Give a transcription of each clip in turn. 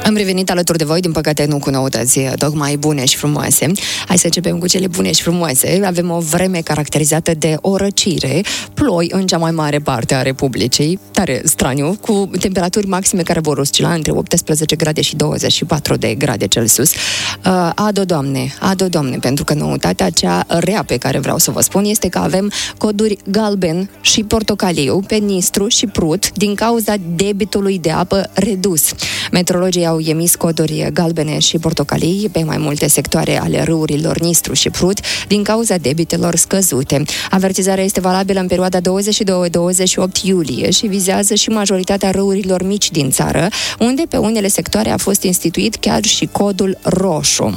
Am revenit alături de voi, din păcate nu cu noutăți tocmai bune și frumoase. Hai să începem cu cele bune și frumoase. Avem o vreme caracterizată de o răcire, ploi în cea mai mare parte a Republicii, tare straniu, cu temperaturi maxime care vor oscila între 18 grade și 24 de grade Celsius. Ado, Doamne, pentru că noutatea cea rea pe care vreau să vă spun este că avem coduri galben și portocaliu pe Nistru și Prut din cauza debitului de apă redus. Meteorologii au emis coduri galbene și portocalii pe mai multe sectoare ale râurilor Nistru și Prut din cauza debitelor scăzute. Avertizarea este valabilă în perioada 22-28 iulie și vizează și majoritatea râurilor mici din țară, unde pe unele sectoare a fost instituit chiar și codul roșu.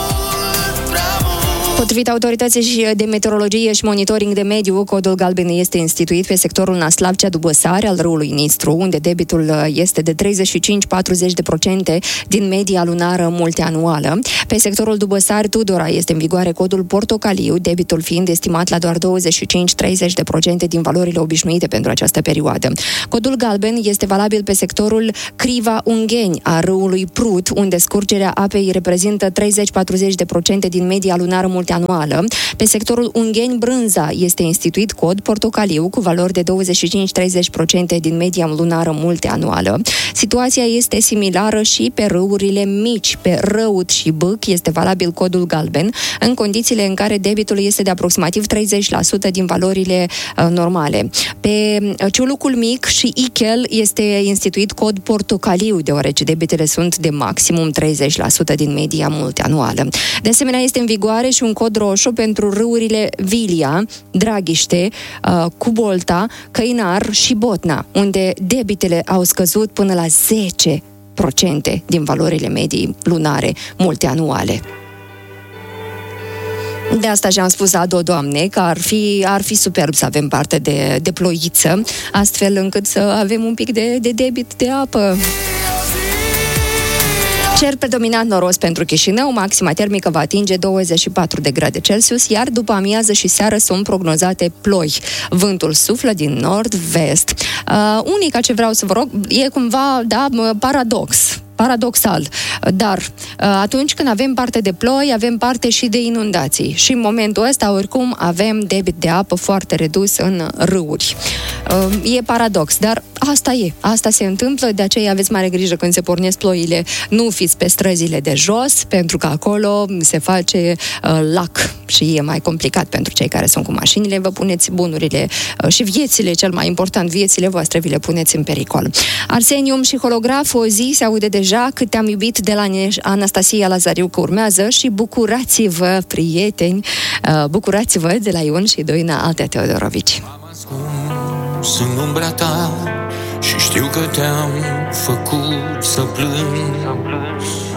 Potrivit autorității de meteorologie și monitoring de mediu, codul galben este instituit pe sectorul Năslavcea-Dubăsari al râului Nistru, unde debitul este de 35-40% din media lunară multianuală. Pe sectorul Dubăsari-Tudora este în vigoare codul portocaliu, debitul fiind estimat la doar 25-30% din valorile obișnuite pentru această perioadă. Codul galben este valabil pe sectorul Criva-Ungheni a râului Prut, unde scurgerea apei reprezintă 30-40% din media lunară multianuală. Pe sectorul Ungheni-Brânza este instituit cod portocaliu cu valori de 25-30% din media lunară multianuală. Situația este similară și pe râurile mici. Pe Răut și Bâc este valabil codul galben, în condițiile în care debitul este de aproximativ 30% din valorile normale. Pe Ciulucul Mic și Ichel este instituit cod portocaliu, deoarece debitele sunt de maximum 30% din media multianuală. De asemenea, este în vigoare și un cod roșu pentru râurile Vilia, Draghiște, Cubolta, Căinar și Botna, unde debitele au scăzut până la 10% din valorile medii lunare multianuale. De asta și-am spus, ado, Doamne, că ar fi superb să avem parte de ploiță, astfel încât să avem un pic de debit de apă. Cer predominant noros pentru Chișinău, maxima termică va atinge 24 de grade Celsius, iar după amiază și seară sunt prognozate ploi. Vântul suflă din nord-vest. Unica ce vreau să vă rog e cumva, paradoxal, dar atunci când avem parte de ploi, avem parte și de inundații. Și în momentul ăsta, oricum, avem debit de apă foarte redus în râuri. E paradox, dar asta se întâmplă, de aceea aveți mare grijă când se pornesc ploile. Nu fiți pe străzile de jos, pentru că acolo se face lac și e mai complicat pentru cei care sunt cu mașinile. Vă puneți bunurile și viețile, cel mai important, viețile voastre vi le puneți în pericol. Arsenium și holograf, o zi se aude deja Cât te-am iubit de la Anastasia Lazariu, că urmează, și bucurați-vă, prieteni, bucurați-vă de la Ion și Doina Altea Teodorovici. Sunt umbra ta și știu că te-am făcut să plâng.